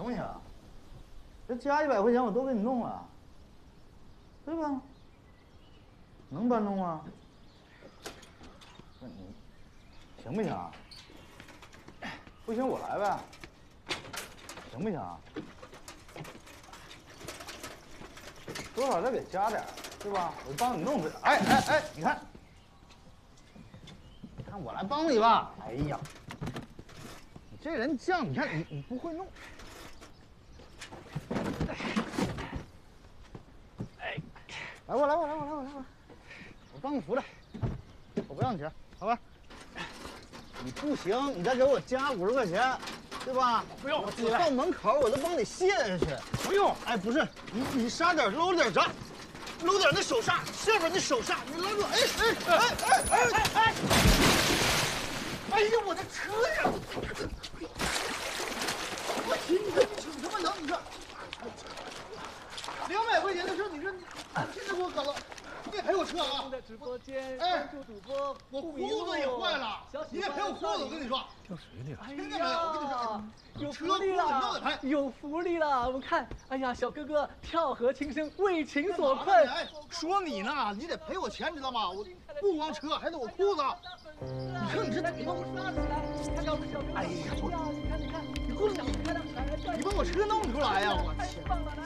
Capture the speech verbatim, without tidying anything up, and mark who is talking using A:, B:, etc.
A: 不行？这加一百块钱我都给你弄了，对吧？能搬动吗？那你行不行？不行我来呗，行不行？多少再给加点，对吧？我帮你弄这。哎哎哎，你看，你看我来帮你吧。哎呀，你这人犟，你看你你不会弄。哎，来吧来吧来吧来吧来吧，我帮你扶着，我不要你钱，好吧？你不行，你再给我加五十块钱，对吧？
B: 不用，
A: 我到门口我都帮你卸下去。
B: 不用。
A: 哎，不是，你你刹点搂点闸，搂点那手刹，下边那手刹，你拉住。哎哎哎哎哎哎！哎呀，我的车呀！我请你，你请什么能？你说两百块钱的事，你说你现在给我搞了。 你也赔我车啊！
C: 的直播间，
A: 哎，
C: 关注主播，
A: 我裤子也坏了，你也赔我裤子！我跟你说，
B: 掉水里了，
A: 听见没有？我跟你说，
C: 有福利了，有福利了！我们看，哎呀，小哥哥跳河轻生，为情所困。
A: 哎，说你呢，你得赔我钱，知道吗？我不光车，还得我裤子。你看你这怎么弄？
C: 刷起来，看到我们小哥哥！哎呀，你看你看，你给我想开了，
A: 你把我车弄出来呀！我天！